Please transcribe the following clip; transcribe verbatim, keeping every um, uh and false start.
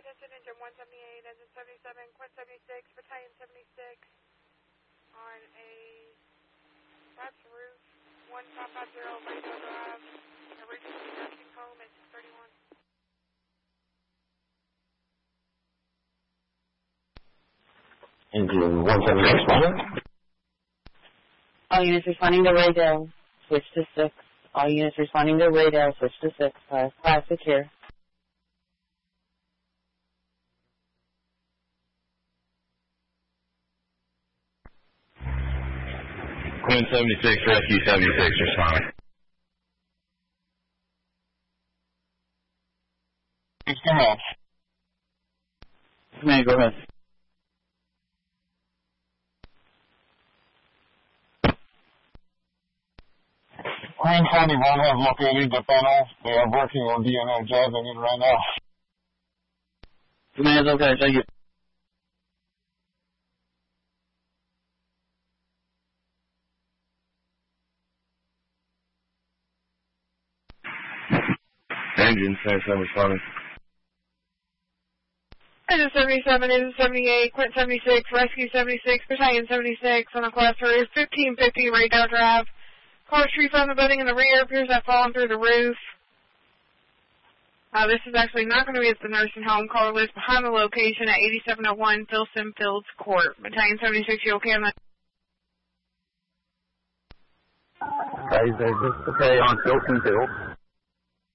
attention, engine one seventy-eight, engine seventy-seven, Quint seventy-six, battalion seventy-six, on a flaps roof, one five five zero, radio drive, emergency nursing home at six thirty-one. Engine one seventy-eight responding. All units responding to radar, switch to six. All units responding to radar, switch to six. Class, class secure. Quinn seventy-six, Rescue seventy-six, responding. It's come off. Command, go ahead. Queen forty-one has located the panel. They are working on de-energizing it right now. Command, okay, thank you. Engine seventy-seven responding. Engine seventy-seven, engine seventy-eight, Quint seventy-six, Rescue seventy-six, battalion seventy-six, on a class roof, fifteen fifty, radar drive. Car tree from the building in the rear appears to have fallen through the roof. Uh, this is actually not going to be at the nursing home. Caller lives behind the location at eighty-seven oh one Filson Fields Court. Battalion seventy-six, you okay on that? Okay, this is okay on Filson Field.